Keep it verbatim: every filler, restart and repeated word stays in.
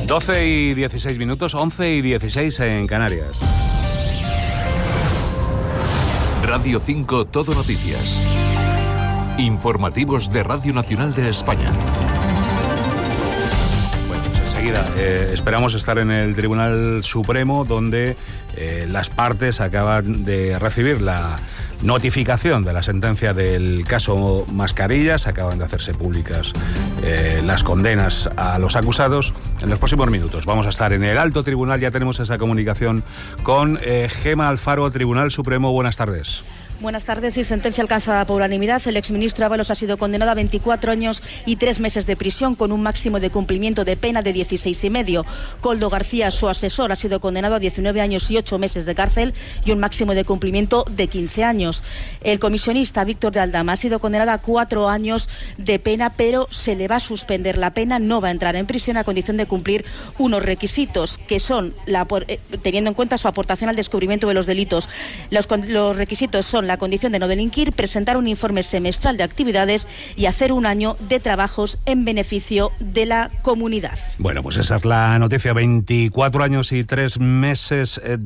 doce y dieciséis minutos, once y dieciséis en Canarias. Radio cinco Todo Noticias. Informativos de Radio Nacional de España. Bueno, pues enseguida eh, esperamos estar en el Tribunal Supremo, donde eh, las partes acaban de recibir la notificación de la sentencia del caso Mascarillas. Acaban de hacerse públicas eh, las condenas a los acusados. En los próximos minutos vamos a estar en el alto tribunal. Ya tenemos esa comunicación con eh, Gema Alfaro, Tribunal Supremo. Buenas tardes. Buenas tardes. Y sentencia alcanzada por unanimidad. El exministro Ábalos ha sido condenado a veinticuatro años y tres meses de prisión, con un máximo de cumplimiento de pena de dieciséis y medio. Koldo García, su asesor, ha sido condenado a diecinueve años y ocho meses de cárcel y un máximo de cumplimiento de quince años. El comisionista Víctor de Aldama ha sido condenado a cuatro años de pena, pero se le va a suspender la pena. No va a entrar en prisión a condición de cumplir unos requisitos, que son, la, teniendo en cuenta su aportación al descubrimiento de los delitos. Los, los requisitos son la condición de no delinquir, presentar un informe semestral de actividades y hacer un año de trabajos en beneficio de la comunidad. Bueno, pues esa es la noticia. veinticuatro años y tres meses